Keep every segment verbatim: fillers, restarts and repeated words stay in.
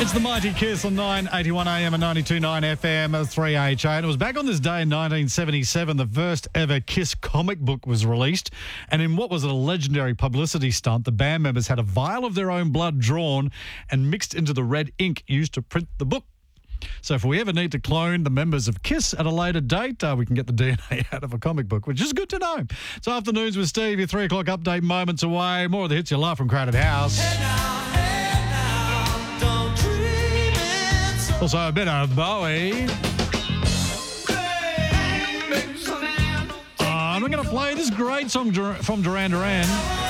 It's the Mighty Kiss on nine eighty-one A M and ninety-two point nine F M, three H A. And it was back on this day in nineteen seventy-seven, the first ever Kiss comic book was released. And in what was a legendary publicity stunt, the band members had a vial of their own blood drawn and mixed into the red ink used to print the book. So if we ever need to clone the members of Kiss at a later date, uh, we can get the D N A out of a comic book, which is good to know. It's Afternoons with Steve, your three o'clock update moments away. More of the hits you love from Crowded House. Hey now, hey now, don't dream it so. Also a bit of Bowie. Uh, and we're going to play this great song Dur- from Duran Duran.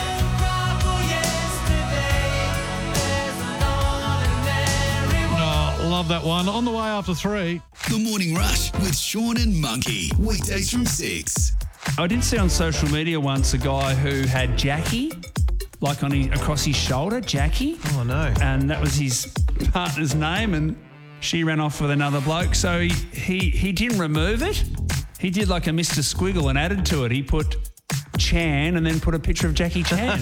Love that one. On the way after three. The Morning Rush with Sean and Monkey. Weekdays from six. I did see on social media once a guy who had Jackie, like on his, across his shoulder, Jackie. Oh, no. And that was his partner's name, and she ran off with another bloke. So he, he, he didn't remove it. He did like a Mister Squiggle and added to it. He put Chan and then put a picture of Jackie Chan.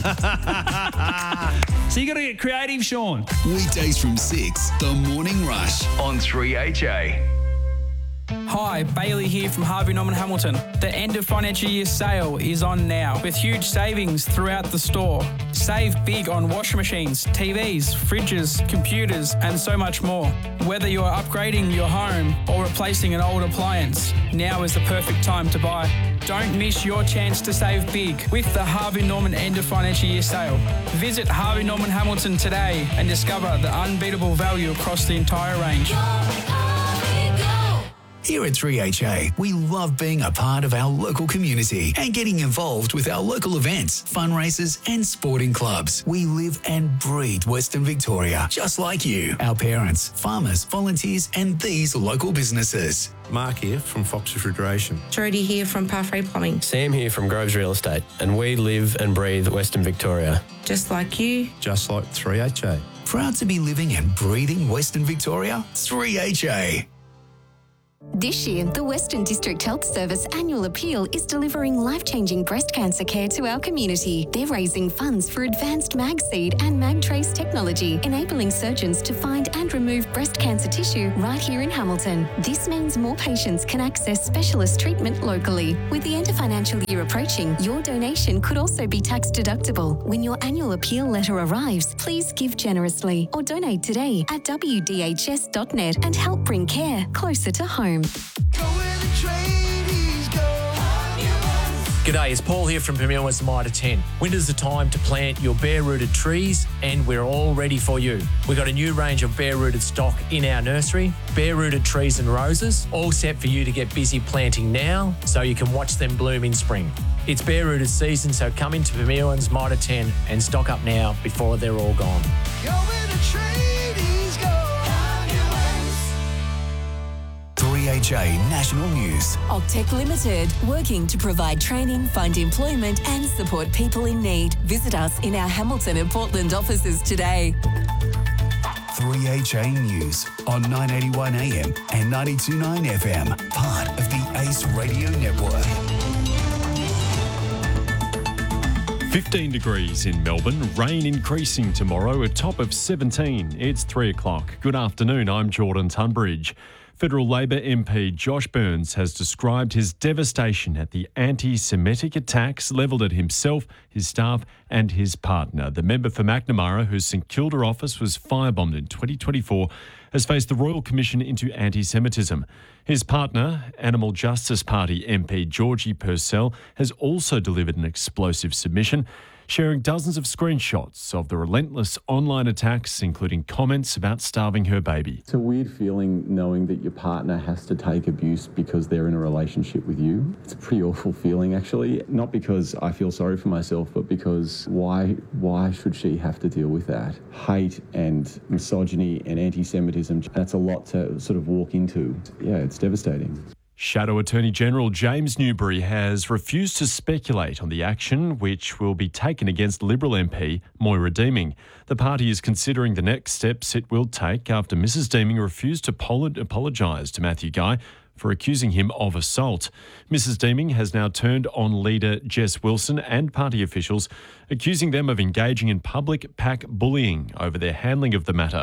So you got to get creative, Sean. Weekdays from six. The Morning Rush on three H A. Hi, Bailey here from Harvey Norman Hamilton. The end of financial year sale is on now with huge savings throughout the store. Save big on washing machines, T Vs, fridges, computers, and so much more. Whether you are upgrading your home or replacing an old appliance, now is the perfect time to buy. Don't miss your chance to save big with the Harvey Norman end of financial year sale. Visit Harvey Norman Hamilton today and discover the unbeatable value across the entire range. Here at three H A, we love being a part of our local community and getting involved with our local events, fundraisers and sporting clubs. We live and breathe Western Victoria, just like you, our parents, farmers, volunteers and these local businesses. Mark here from Fox Refrigeration. Jodie here from Parfrey Plumbing. Sam here from Groves Real Estate, and we live and breathe Western Victoria. Just like you. Just like three H A. Proud to be living and breathing Western Victoria? three H A. This year, the Western District Health Service annual appeal is delivering life-changing breast cancer care to our community. They're raising funds for advanced MagSeed and MagTrace technology, enabling surgeons to find and remove breast cancer tissue right here in Hamilton. This means more patients can access specialist treatment locally. With the end of financial year approaching, your donation could also be tax-deductible. When your annual appeal letter arrives, please give generously or donate today at w d h s dot net and help bring care closer to home. Go where the tradies go. G'day, it's Paul here from Premier West Mitre ten. Winter's the time to plant your bare-rooted trees, and we're all ready for you. We've got a new range of bare-rooted stock in our nursery, bare-rooted trees and roses, all set for you to get busy planting now so you can watch them bloom in spring. It's bare-rooted season, so come into Premier West Mitre ten and stock up now before they're all gone. Go where the tradies go. three H A National News. Octec Limited, working to provide training, find employment and support people in need. Visit us in our Hamilton and Portland offices today. three H A News on nine eighty-one A M and ninety-two point nine F M, part of the Ace Radio Network. fifteen degrees in Melbourne, rain increasing tomorrow, a top of seventeen. It's three o'clock. Good afternoon, I'm Jordan Tunbridge. Federal Labor M P Josh Burns has described his devastation at the anti-Semitic attacks levelled at himself, his staff and his partner. The member for Macnamara, whose St Kilda office was firebombed in twenty twenty-four, has faced the Royal Commission into Anti-Semitism. His partner, Animal Justice Party M P Georgie Purcell, has also delivered an explosive submission, sharing dozens of screenshots of the relentless online attacks, including comments about starving her baby. It's a weird feeling knowing that your partner has to take abuse because they're in a relationship with you. It's a pretty awful feeling, actually. Not because I feel sorry for myself, but because why, why should she have to deal with that? Hate and misogyny and anti-Semitism, that's a lot to sort of walk into. Yeah, it's devastating. Shadow Attorney General James Newbury has refused to speculate on the action which will be taken against Liberal M P Moira Deeming. The party is considering the next steps it will take after Missus Deeming refused to apologise to Matthew Guy for accusing him of assault. Missus Deeming has now turned on leader Jess Wilson and party officials, accusing them of engaging in public pack bullying over their handling of the matter.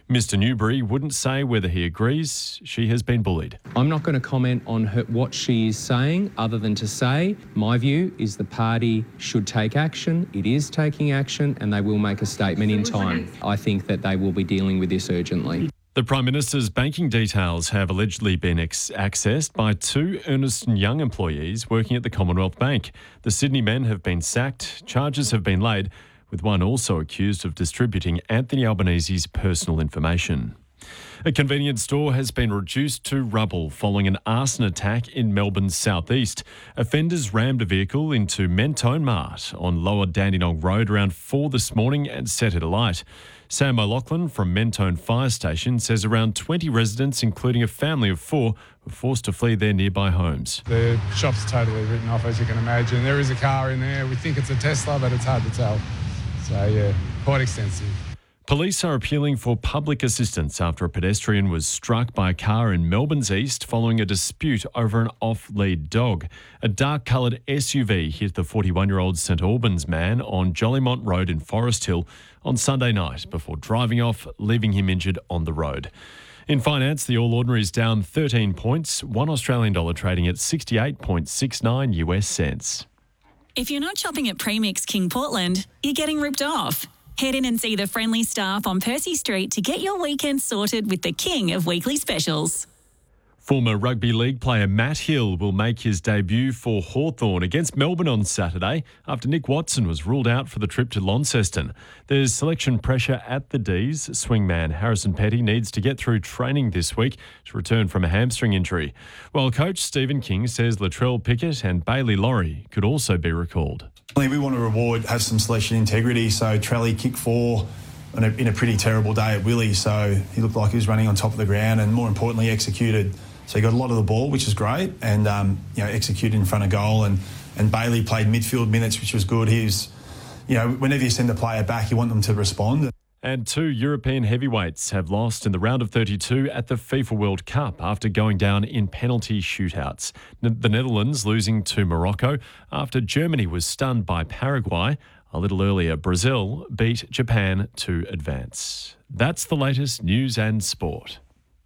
Mister Newbury wouldn't say whether he agrees she has been bullied. I'm not going to comment on her, what she is saying, other than to say my view is the party should take action. It is taking action, and they will make a statement in time. I think that they will be dealing with this urgently. The Prime Minister's banking details have allegedly been ex- accessed by two Ernst and Young employees working at the Commonwealth Bank. The Sydney men have been sacked. Charges have been laid, with one also accused of distributing Anthony Albanese's personal information. A convenience store has been reduced to rubble following an arson attack in Melbourne's southeast. Offenders rammed a vehicle into Mentone Mart on Lower Dandenong Road around four this morning and set it alight. Sam O'Loughlin from Mentone Fire Station says around twenty residents, including a family of four, were forced to flee their nearby homes. The shop's totally written off, as you can imagine. There is a car in there. We think it's a Tesla, but it's hard to tell. So, yeah, quite extensive. Police are appealing for public assistance after a pedestrian was struck by a car in Melbourne's east following a dispute over an off-lead dog. A dark-coloured S U V hit the forty-one-year-old St Albans man on Jollymont Road in Forest Hill on Sunday night before driving off, leaving him injured on the road. In finance, the All Ordinary is down thirteen points, one Australian dollar trading at sixty-eight point six nine U S cents. If you're not shopping at Premix King Portland, you're getting ripped off. Head in and see the friendly staff on Percy Street to get your weekend sorted with the king of weekly specials. Former rugby league player Matt Hill will make his debut for Hawthorn against Melbourne on Saturday after Nick Watson was ruled out for the trip to Launceston. There's selection pressure at the D's. Swingman Harrison Petty needs to get through training this week to return from a hamstring injury, while coach Stephen King says Latrell Pickett and Bailey Laurie could also be recalled. We want to reward, have some selection integrity, so Trelly kicked four in a, in a pretty terrible day at Willie, so he looked like he was running on top of the ground and more importantly executed. So he got a lot of the ball, which is great, and um, you know, executed in front of goal. And, and Bailey played midfield minutes, which was good. He was, you know, whenever you send a player back, you want them to respond. And two European heavyweights have lost in the round of thirty-two at the FIFA World Cup after going down in penalty shootouts. The Netherlands losing to Morocco after Germany was stunned by Paraguay. A little earlier, Brazil beat Japan to advance. That's the latest news and sport.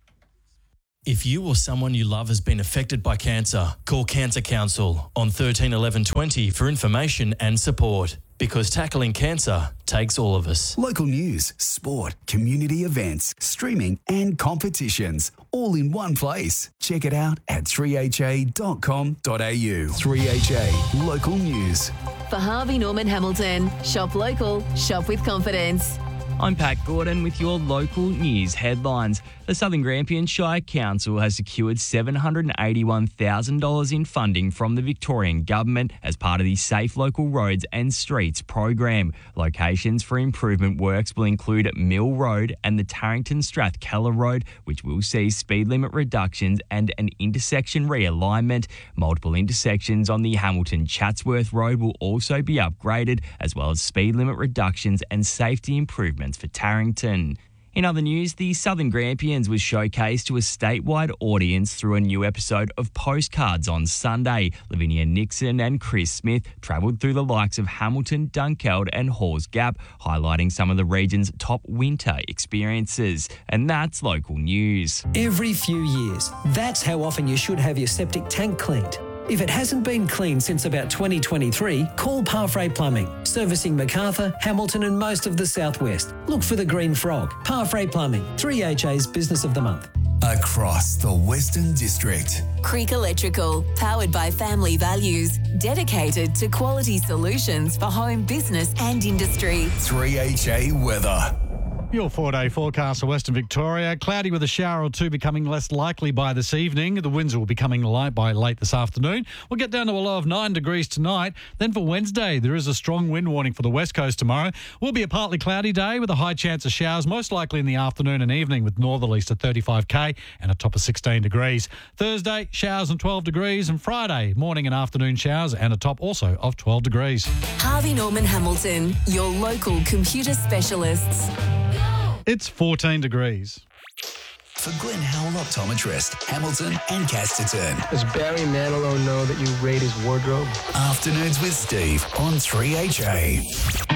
If you or someone you love has been affected by cancer, call Cancer Council on thirteen eleven twenty for information and support. Because tackling cancer takes all of us. Local news, sport, community events, streaming and competitions, all in one place. Check it out at three h a dot com dot a u. three H A Local News. For Harvey Norman Hamilton, shop local, shop with confidence. I'm Pat Gordon with your local news headlines. The Southern Grampian Shire Council has secured seven hundred eighty-one thousand dollars in funding from the Victorian Government as part of the Safe Local Roads and Streets program. Locations for improvement works will include Mill Road and the Tarrington Strathkeller Road, which will see speed limit reductions and an intersection realignment. Multiple intersections on the Hamilton Chatsworth Road will also be upgraded, as well as speed limit reductions and safety improvements for Tarrington. In other news, the Southern Grampians was showcased to a statewide audience through a new episode of Postcards on Sunday. Lavinia Nixon and Chris Smith travelled through the likes of Hamilton, Dunkeld and Hawes Gap, highlighting some of the region's top winter experiences. And that's local news. Every few years, that's how often you should have your septic tank cleaned. If it hasn't been cleaned since about twenty twenty-three, call Parfrey Plumbing, servicing Macarthur, Hamilton and most of the southwest. Look for the Green Frog. Parfrey Plumbing, three H A's Business of the Month. Across the Western District. Creek Electrical, powered by family values, dedicated to quality solutions for home, business and industry. three H A weather. Your four-day forecast for Western Victoria. Cloudy with a shower or two becoming less likely by this evening. The winds will be becoming light by late this afternoon. We'll get down to a low of nine degrees tonight. Then for Wednesday, there is a strong wind warning for the west coast tomorrow. Will be a partly cloudy day with a high chance of showers, most likely in the afternoon and evening with northerlies to thirty-five k and a top of sixteen degrees. Thursday, showers and twelve degrees. And Friday, morning and afternoon showers and a top also of twelve degrees. Harvey Norman Hamilton, your local computer specialists. It's fourteen degrees. For Glenn Howell Optometrist, Hamilton and Casterton. Does Barry Manilow know that you raid his wardrobe? Afternoons with Steve on three H A.